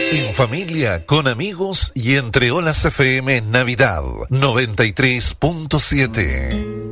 En familia, con amigos y entre olas FM Navidad 93.7.